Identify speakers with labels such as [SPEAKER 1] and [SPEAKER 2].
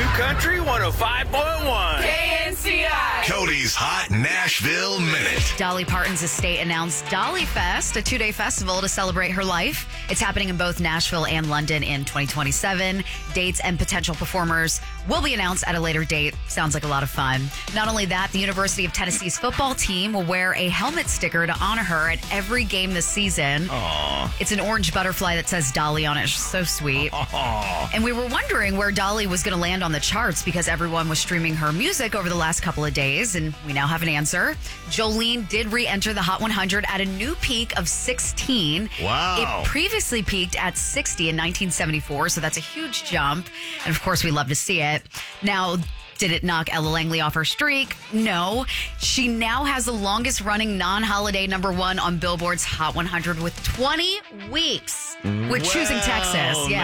[SPEAKER 1] Country 105.1.
[SPEAKER 2] KNCI.
[SPEAKER 3] Cody's Hot Nashville Minute.
[SPEAKER 4] Dolly Parton's estate announced Dolly Fest, a 2-day festival to celebrate her life. It's happening in both Nashville and London in 2027. Dates and potential performers will be announced at a later date. Sounds like a lot of fun. Not only that, the University of Tennessee's football team will wear a helmet sticker to honor her at every game this season.
[SPEAKER 1] Aww.
[SPEAKER 4] It's an orange butterfly that says Dolly on it. It's so sweet.
[SPEAKER 1] Aww.
[SPEAKER 4] And we were wondering where Dolly was going to land on the charts because everyone was streaming her music over the last couple of days, and we now have an answer. Jolene did re-enter the Hot 100 at a new peak of 16.
[SPEAKER 3] Wow.
[SPEAKER 4] It previously peaked at 60 in 1974, so that's a huge jump. And of course, we love to see it. Now, did it knock Ella Langley off her streak? No. She now has the longest running non-holiday #1 on Billboard's Hot 100 with 20 weeks with Choosing Texas. Yeah.